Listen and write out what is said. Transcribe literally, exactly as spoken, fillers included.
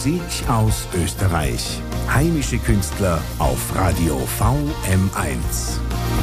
Musik aus Österreich. Heimische Künstler auf Radio V M eins.